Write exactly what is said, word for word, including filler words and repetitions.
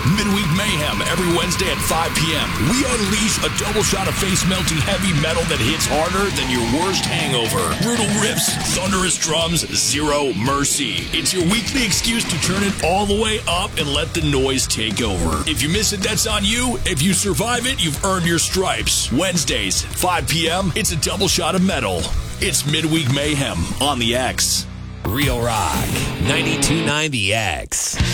Midweek Mayhem every Wednesday at five p.m. We unleash a double shot of face-melting heavy metal that hits harder than your worst hangover. Brutal riffs, thunderous drums, zero mercy. It's your weekly excuse to turn it all the way up and let the noise take over. If you miss it, that's on you. If you survive it, you've earned your stripes. Wednesdays, five p.m., it's a double shot of metal. It's Midweek Mayhem on the X. Real Rock, ninety-two point nine The X.